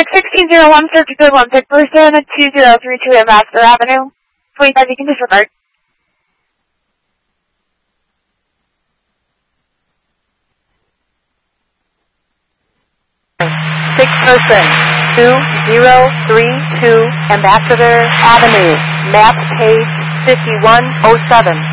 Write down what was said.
61601 52 pick person, 2032 Ambassador Avenue. Please, you can disregard. Person 2032 Ambassador Avenue, map page 5107.